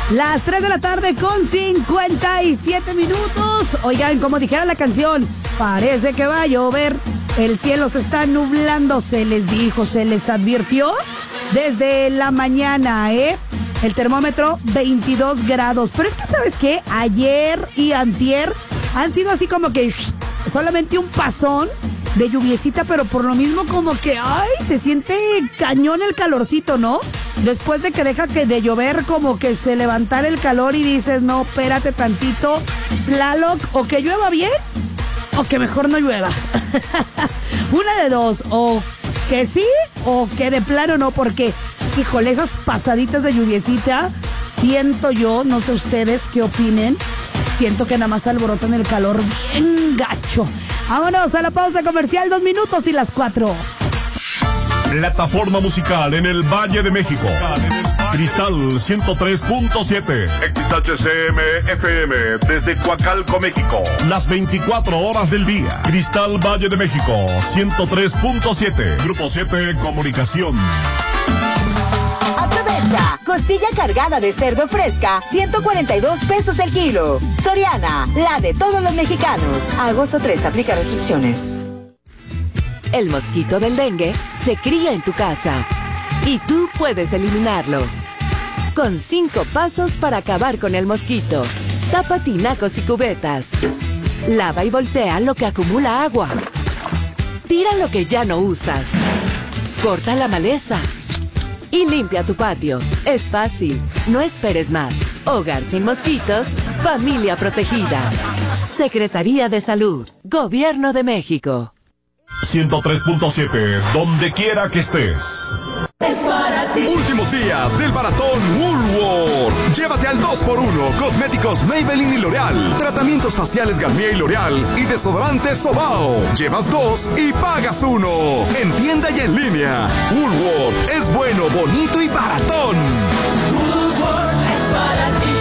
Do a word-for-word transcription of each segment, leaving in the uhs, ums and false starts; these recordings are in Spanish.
Las tres de la tarde con cincuenta y siete minutos. Oigan, como dijera la canción, parece que va a llover. El cielo se está nublando, se les dijo, se les advirtió desde la mañana, ¿eh? El termómetro veintidós grados. Pero es que, ¿sabes qué? Ayer y antier han sido así como que shh, solamente un pasón de lluviecita, pero por lo mismo como que, ay, se siente cañón el calorcito, ¿no? Después de que deja que de llover, como que se levantara el calor y dices, no, espérate tantito, Tlaloc, o que llueva bien, o que mejor no llueva. Una de dos, o que sí, o que de plano no, porque, híjole, esas pasaditas de lluviecita, siento yo, no sé ustedes qué opinen, siento que nada más alborotan el calor bien gacho. Vámonos a la pausa comercial, dos minutos y las cuatro. Plataforma musical en el Valle de México. Cristal ciento tres punto siete. X H C M F M desde Coacalco, México. Las veinticuatro horas del día. Cristal Valle de México ciento tres punto siete. Grupo siete Comunicación. Aprovecha. Costilla cargada de cerdo fresca, ciento cuarenta y dos pesos el kilo. Soriana, la de todos los mexicanos. Agosto tres, aplica restricciones. El mosquito del dengue se cría en tu casa y tú puedes eliminarlo. Con cinco pasos para acabar con el mosquito. Tapa tinacos y cubetas. Lava y voltea lo que acumula agua. Tira lo que ya no usas. Corta la maleza. Y limpia tu patio. Es fácil. No esperes más. Hogar sin mosquitos. Familia protegida. Secretaría de Salud. Gobierno de México. ciento tres punto siete, donde quiera que estés. Es para ti. Últimos días del maratón Woolworth. Llévate al dos por uno cosméticos Maybelline y L'Oreal, tratamientos faciales Garnier y L'Oreal y desodorantes Sobao. Llevas dos y pagas uno. En tienda y en línea. Woolworth es bueno, bonito y baratón. Woolworth es para ti.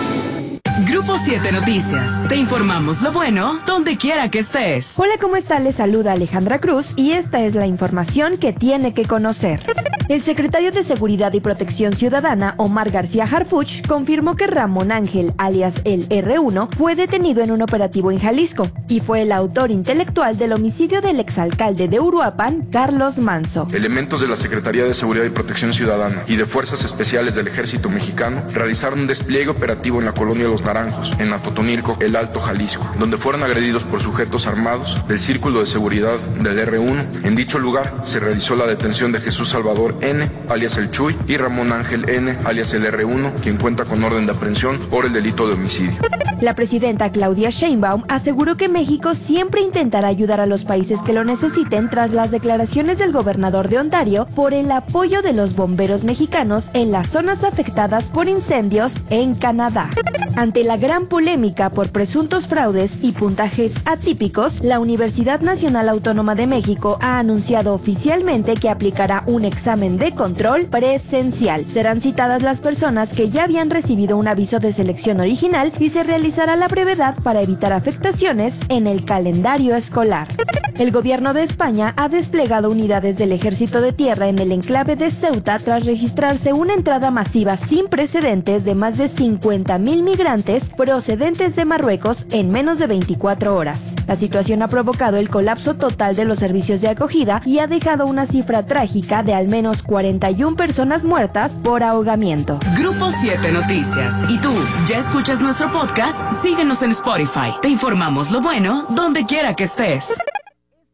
Grupo siete Noticias. Te informamos lo bueno donde quiera que estés. Hola, ¿cómo está? Les saluda Alejandra Cruz y esta es la información que tiene que conocer. El secretario de Seguridad y Protección Ciudadana, Omar García Harfuch, confirmó que Ramón Ángel, alias el erre uno, fue detenido en un operativo en Jalisco y fue el autor intelectual del homicidio del exalcalde de Uruapan, Carlos Manso. Elementos de la Secretaría de Seguridad y Protección Ciudadana y de Fuerzas Especiales del Ejército Mexicano realizaron un despliegue operativo en la colonia Los Naranjos, en Atotonilco, El Alto, Jalisco, donde fueron agredidos por sujetos armados del Círculo de Seguridad del erre uno. En dicho lugar se realizó la detención de Jesús Salvador N., alias el Chuy, y Ramón Ángel N., alias el erre uno, quien cuenta con orden de aprehensión por el delito de homicidio. La presidenta Claudia Sheinbaum aseguró que México siempre intentará ayudar a los países que lo necesiten tras las declaraciones del gobernador de Ontario por el apoyo de los bomberos mexicanos en las zonas afectadas por incendios en Canadá. Ante la gran polémica por presuntos fraudes y puntajes atípicos, la Universidad Nacional Autónoma de México ha anunciado oficialmente que aplicará un examen de control presencial. Serán citadas las personas que ya habían recibido un aviso de selección original y se realizará la brevedad para evitar afectaciones en el calendario escolar. El gobierno de España ha desplegado unidades del Ejército de Tierra en el enclave de Ceuta tras registrarse una entrada masiva sin precedentes de más de cincuenta mil migrantes procedentes de Marruecos en menos de veinticuatro horas. La situación ha provocado el colapso total de los servicios de acogida y ha dejado una cifra trágica de al menos cuarenta y una personas muertas por ahogamiento. Grupo siete Noticias. ¿Y tú, ya escuchas nuestro podcast? Síguenos en Spotify. Te informamos lo bueno donde quiera que estés.